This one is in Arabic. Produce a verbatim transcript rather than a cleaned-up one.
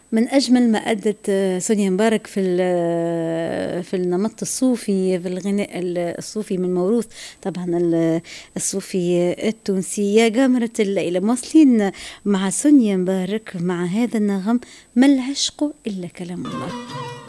من أجمل ما أدت سونيا مبارك في في النمط الصوفي، في الغناء الصوفي من موروث طبعا الصوفي التونسي. يا قمرة الليلة مواصلين مع سونيا مبارك مع هذا النغم: ما العشق إلا كلام الله.